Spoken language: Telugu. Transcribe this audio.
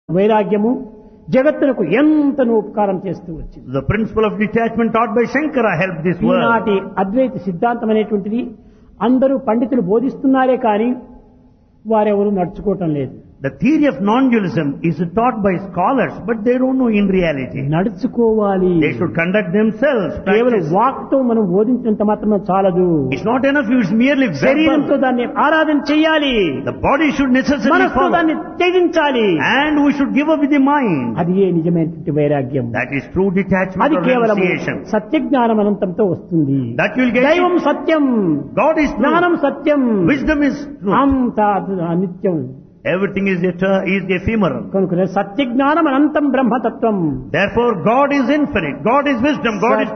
వైరాగ్యము జగత్తునకు ఎంతను ఉపకారం చేస్తూ వచ్చింది. The principle of detachment taught by Shankara helped this world. ఈనాటి అద్వైత సిద్ధాంతం అనేటువంటిది అందరూ పండితులు బోధిస్తున్నారే కానీ వారెవరూ నడుచుకోవటం లేదు. The theory of non-dualism is taught by scholars, but they don't know in reality. నడుచుకోవాలి. They should conduct themselves. కేవలం Practice. వాక్తో మనం బోధించినంత మాత్రమే చాలదు. It's not enough. It's merely శరీరంతో verbal. దాన్ని ఆరాధన చేయాలి. The body should necessarily మనస్సుతో follow. దాన్ని త్యజించాలి. And we should give up with the mind. అది ఏ నిజమైనటువంటి వైరాగ్యం. That is true detachment అది or కేవలం renunciation. సత్యజ్ఞానం అనంతంతో వస్తుంది. That you will get. దైవం సత్యం, God is true. జ్ఞానం సత్యం, Wisdom is true. అంతా అనిత్యం. Everything is ephemeral. కనుక సత్యజ్ఞానం అనంతం బ్రహ్మతత్వం. Therefore, God is infinite. God is wisdom. God is